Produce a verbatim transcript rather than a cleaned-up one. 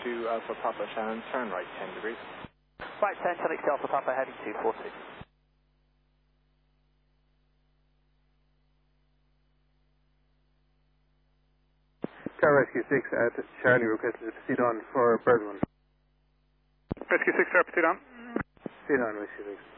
two Alpha Papa Shannon, turn right ten degrees. Right ten, Telex Alpha Papa heading two four two. Car Rescue six at Charlie requested to proceed on for Birdman. Rescue six, sir, proceed on. Proceed on, Rescue six.